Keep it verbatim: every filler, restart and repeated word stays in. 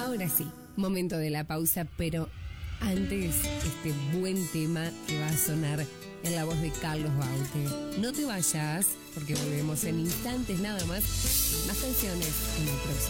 Ahora sí, momento de la pausa, pero antes este buen tema que va a sonar en la voz de Carlos Baute. No te vayas, porque volvemos en instantes nada más. Más canciones en el próximo.